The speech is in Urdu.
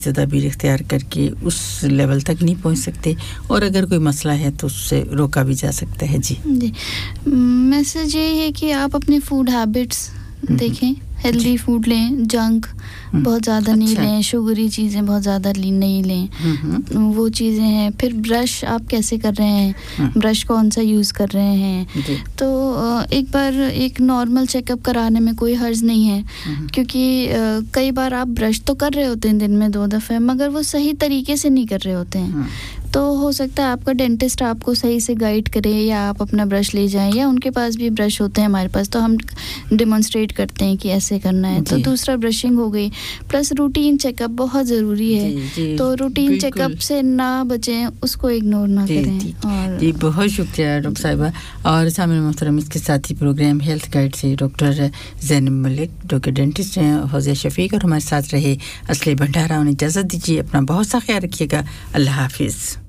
تدابیر اختیار کر کے اس لیول تک نہیں پہنچ سکتے اور اگر کوئی مسئلہ ہے تو اس سے روکا بھی جا سکتا ہے. جی میسج یہ ہے کہ آپ اپنے فوڈ ہیبٹس دیکھیں, ہیلدی فوڈ لیں, جنک بہت زیادہ نہیں لیں, شوگری چیزیں بہت زیادہ نہیں لیں, وہ چیزیں ہیں. پھر برش آپ کیسے کر رہے ہیں, برش کون سا یوز کر رہے ہیں, تو ایک بار ایک نارمل چیک اپ کرانے میں کوئی حرج نہیں ہے, کیونکہ کئی بار آپ برش تو کر رہے ہوتے ہیں دن میں 2 دفعہ, مگر وہ صحیح طریقے سے نہیں کر رہے ہوتے ہیں. تو ہو سکتا ہے آپ کا ڈینٹسٹ آپ کو صحیح سے گائیڈ کرے, یا آپ اپنا برش لے جائیں, یا ان کے پاس بھی برش ہوتے ہیں, ہمارے پاس تو ہم ڈیمونسٹریٹ کرتے ہیں کہ ایسے کرنا ہے. تو دوسرا برشنگ ہو گئی, پلس روٹین چیک اپ بہت ضروری ہے. تو روٹین چیک اپ سے نہ بچیں, اس کو اگنور نہ کریں. جی بہت شکریہ ڈاکٹر صاحبہ. اور سامعین محترم, اس کے ساتھ ہی پروگرام ہیلتھ گائیڈ سے ڈاکٹر زینب ملک جو کہ ڈینٹسٹ ہیں, حوضیہ شفیق, اور ہمارے ساتھ رہے اسلحہ بھنڈارا. انہیں اجازت دیجیے, اپنا بہت سا خیال رکھیے گا. اللہ حافظ.